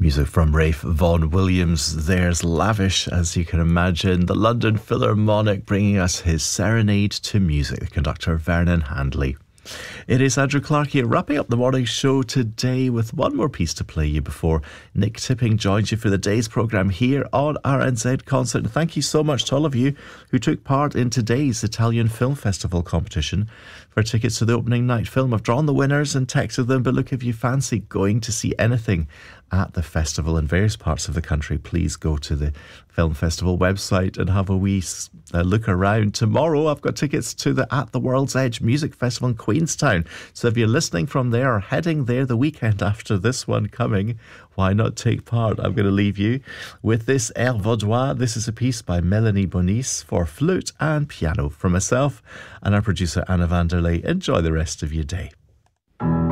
Music from Ralph Vaughan Williams. There's Lavish, as you can imagine. The London Philharmonic bringing us his Serenade to Music, the conductor Vernon Handley. It is Andrew Clark here, wrapping up the morning show today with one more piece to play you before Nick Tipping joins you for the day's programme here on RNZ Concert. And thank you so much to all of you who took part in today's Italian Film Festival competition for tickets to the opening night film. I've drawn the winners and texted them, but look, if you fancy going to see anything at the festival in various parts of the country, please go to the Film Festival website and have a wee look around. Tomorrow I've got tickets to the At the World's Edge Music Festival in Queenstown, so if you're listening from there or heading there the weekend after this one coming, why not take part? I'm going to leave you with this Air Vaudois. This is a piece by Melanie Bonis for flute and piano. From myself and our producer Anna Vanderlei, enjoy the rest of your day.